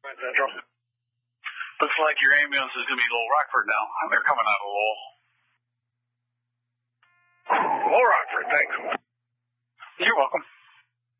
Central. Looks like your ambulance is going to be Little Rockford now. They're coming out of Lowell. Little Rockford, thanks. You're welcome.